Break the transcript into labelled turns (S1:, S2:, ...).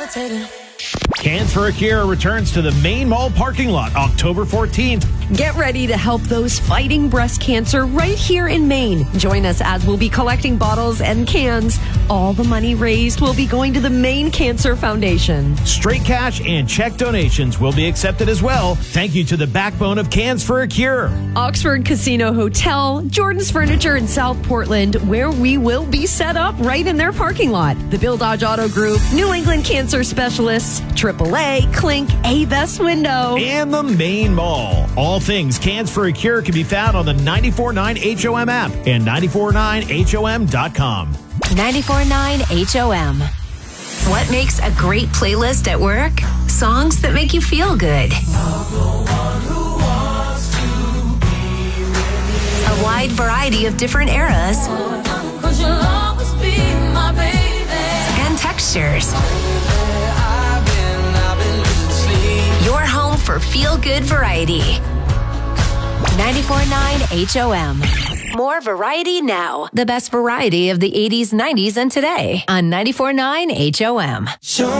S1: levitating.
S2: Cans for a Cure returns to the main mall parking lot October 14th.
S3: Get ready to help those fighting breast cancer right here in Maine. Join us as we'll be collecting bottles and cans. All the money raised will be going to the Maine Cancer Foundation.
S2: Straight cash and check donations will be accepted as well. Thank you to the backbone of Cans for a Cure.
S3: Oxford Casino Hotel, Jordan's Furniture in South Portland, where we will be set up right in their parking lot. The Bill Dodge Auto Group, New England Cancer Specialists, AAA, Clink, A-Best Window,
S2: and the Main Mall. All things Cans for a Cure can be found on the 94.9 HOM app and 94.9HOM.com.
S4: 94.9 HOM. What makes a great playlist at work? Songs that make you feel good. A wide variety of different eras and textures. Your home for feel-good variety. 94.9 HOM. More variety now. The best variety of the 80s, 90s, and today on 94.9 HOM.